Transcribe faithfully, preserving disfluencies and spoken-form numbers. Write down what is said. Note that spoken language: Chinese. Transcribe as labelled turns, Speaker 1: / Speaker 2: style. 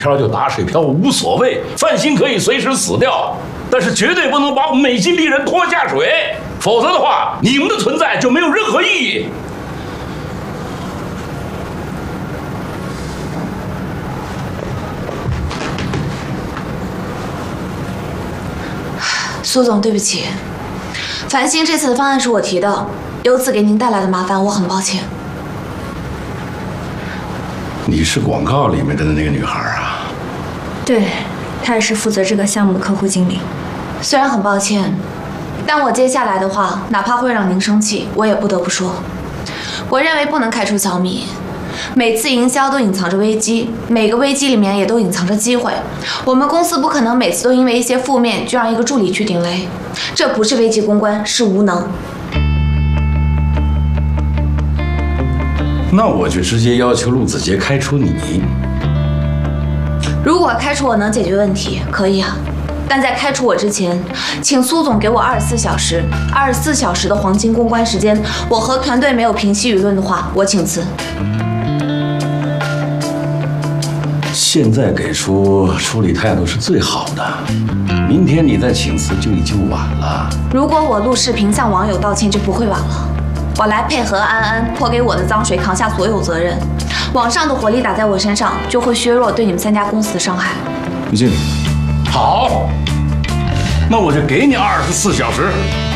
Speaker 1: 漂就打水漂无所谓，范鑫可以随时死掉，但是绝对不能把我们美金丽人拖下水，否则的话，你们的存在就没有任何意义。
Speaker 2: 苏总，对不起，繁星这次的方案是我提的，由此给您带来的麻烦，我很抱歉。
Speaker 1: 你是广告里面的那个女孩啊？
Speaker 3: 对，她也是负责这个项目的客户经理。
Speaker 2: 虽然很抱歉，但我接下来的话，哪怕会让您生气，我也不得不说。我认为不能开除小米。每次营销都隐藏着危机，每个危机里面也都隐藏着机会。我们公司不可能每次都因为一些负面就让一个助理去顶雷，这不是危机公关，是无能。
Speaker 1: 那我就直接要求陆子杰开除你。
Speaker 2: 如果开除我能解决问题，可以啊。但在开除我之前，请苏总给我二十四小时，二十四小时的黄金公关时间。我和团队没有平息舆论的话，我请辞。
Speaker 1: 现在给出处理态度是最好的，明天你再请辞就已经晚了。
Speaker 2: 如果我录视频向网友道歉，就不会晚了。我来配合安安泼给我的脏水扛下所有责任，网上的火力打在我身上，就会削弱对你们三家公司的伤害。
Speaker 1: 于经理，好，那我就给你二十四小时。